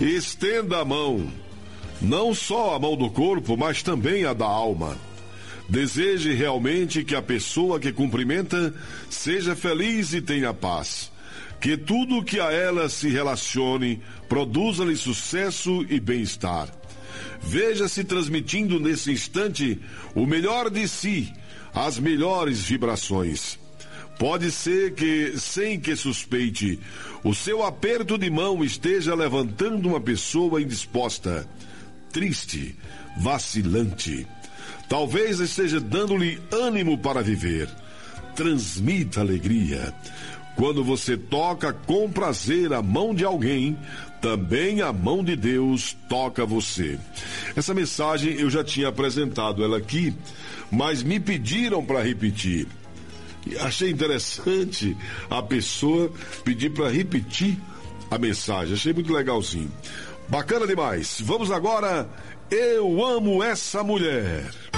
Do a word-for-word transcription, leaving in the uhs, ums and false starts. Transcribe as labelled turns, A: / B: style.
A: Estenda a mão, não só a mão do corpo, mas também a da alma. Deseje realmente que a pessoa que cumprimenta seja feliz e tenha paz. Que tudo que a ela se relacione produza-lhe sucesso e bem-estar. Veja-se transmitindo nesse instante o melhor de si, as melhores vibrações. Pode ser que, sem que suspeite, o seu aperto de mão esteja levantando uma pessoa indisposta, triste, vacilante. Talvez esteja dando-lhe ânimo para viver. Transmita alegria. Quando você toca com prazer a mão de alguém, também a mão de Deus toca você. Essa mensagem eu já tinha apresentado ela aqui, mas me pediram para repetir. E achei interessante a pessoa pedir para repetir a mensagem. Achei muito legalzinho. Bacana demais. Vamos agora. Eu amo essa mulher.